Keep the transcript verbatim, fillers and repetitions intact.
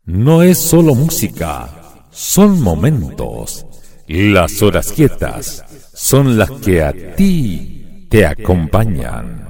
No es solo música, son momentos. Las horas quietas son las que a ti te acompañan.